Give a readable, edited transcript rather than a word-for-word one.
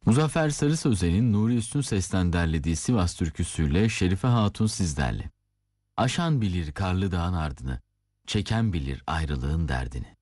Muzaffer Sarı Sözen'in Nuri Üstün Ses'ten derlediği Sivas türküsüyle Şerife Hatun sizlerle. Aşan bilir karlı dağın ardını, çeken bilir ayrılığın derdini.